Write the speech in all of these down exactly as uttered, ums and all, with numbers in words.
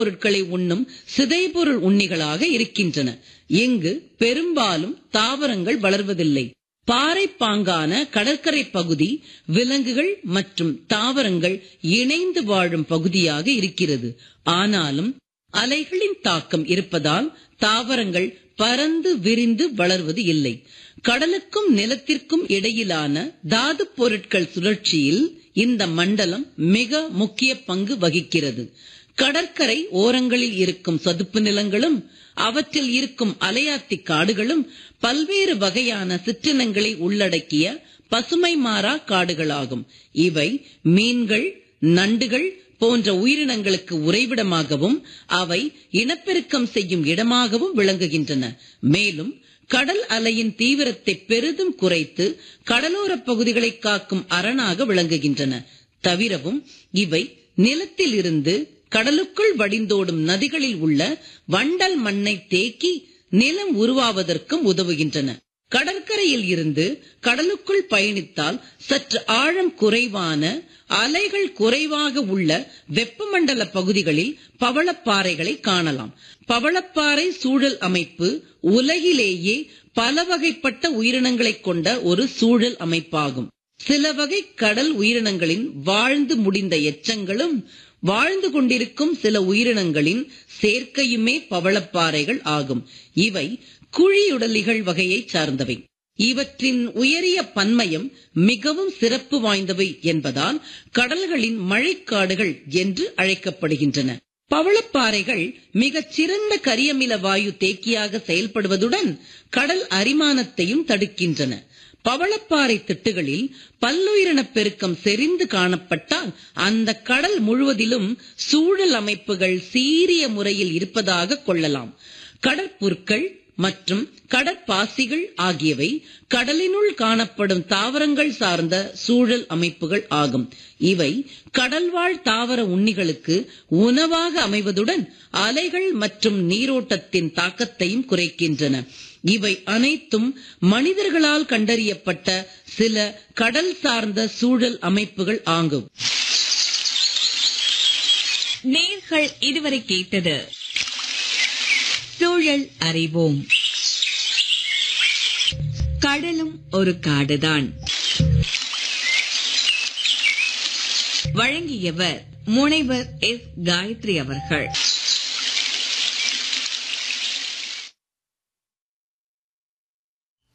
பொருட்களை உண்ணும் சிதைபொருள் உண்ணிகளாக இருக்கின்றன. இங்கு பெரும்பாலும் தாவரங்கள் வளர்வதில்லை. பாறை பாங்கான கடற்கரை பகுதி விலங்குகள் மற்றும் தாவரங்கள் இணைந்து வாழும் பகுதியாக இருக்கிறது. ஆனாலும் அலைகளின் தாக்கம் இருப்பதால் தாவரங்கள் பறந்து விரிந்து வளர்வது இல்லை. கடலுக்கும் நிலத்திற்கும் இடையிலான தாது பொருட்கள் சுழற்சியில் இந்த மண்டலம் மிக முக்கிய பங்கு வகிக்கிறது. கடற்கரை ஓரங்களில் இருக்கும் சதுப்பு நிலங்களும் அவற்றில் இருக்கும் அலையாத்தி காடுகளும் பல்வேறு வகையான சிற்றினங்களை உள்ளடக்கிய பசுமை மாறா காடுகளாகும். இவை மீன்கள், நண்டுகள் போன்ற உயிரினங்களுக்கு உறைவிடமாகவும் அவை இனப்பெருக்கம் செய்யும் இடமாகவும் விளங்குகின்றன. மேலும் கடல் அலையின் தீவிரத்தை பெரிதும் குறைத்து கடலோர பகுதிகளை காக்கும் அரணாக விளங்குகின்றன. தவிரவும் இவை நிலத்தில் இருந்து கடலுக்குள் வடிந்தோடும் நதிகளில் உள்ள வண்டல் மண்ணை தேக்கி நிலம் உருவாவதற்கும் உதவுகின்றன. கடற்கரையில் இருந்து கடலுக்குள் பயணித்தால் சற்று ஆழம் குறைவான, அலைகள் குறைவாக உள்ள வெப்பமண்டல பகுதிகளில் பவளப்பாறைகளை காணலாம். பவளப்பாறை சூழல் அமைப்பு உலகிலேயே பல வகைப்பட்ட உயிரினங்களை கொண்ட ஒரு சூழல் அமைப்பாகும். சில வகை கடல் உயிரினங்களின் வாழ்ந்து முடிந்த எச்சங்களும் வாழ்ந்து கொண்டிருக்கும் சில உயிரினங்களின் சேர்க்கையுமே பவளப்பாறைகள் ஆகும். இவை குழியுடலிகள் வகையை சார்ந்தவை. இவற்றின் உயரிய பன்மயம் மிகவும் சிறப்பு வாய்ந்தவை என்பதால் கடல்களின் மழைக்காடுகள் என்று அழைக்கப்படுகின்றன. பவளப்பாறைகள் மிகச் சிறந்த கரியமில வாயு தேக்கியாக செயல்படுவதுடன் கடல் அரிமானத்தையும் தடுக்கின்றன. பவளப்பாறை திட்டுகளில் பல்லுயிரின பெருக்கம் செறிந்து காணப்பட்டால் அந்த கடல் முழுவதிலும் சூழல் அமைப்புகள் சீரிய முறையில் இருப்பதாக கொள்ளலாம். கடற்புற்கள் மற்றும் கடற்பாசிகள் ஆகியவை கடலினுள் காணப்படும் தாவரங்கள் சார்ந்த சூழல் அமைப்புகள் ஆகும். இவை கடல்வாழ் தாவர உண்ணிகளுக்கு உணவாக அமைவதுடன் அலைகள் மற்றும் நீரோட்டத்தின் தாக்கத்தையும் குறைக்கின்றன. இவை அனைத்தும் மனிதர்களால் கண்டறியப்பட்ட சில கடல் சார்ந்த சூழல் அமைப்புகள் ஆகும். நேர்கள் இதுவரை கேட்டது சூழல் அறிவோம். கடலும் ஒரு காடுதான். வழங்கியவர் முனைவர் எஸ் காயத்ரி அவர்கள்.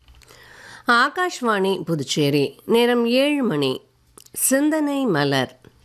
ஆகாஷ்வாணி புதுச்சேரி. நேரம் ஏழு மணி. சிந்தனை மலர்.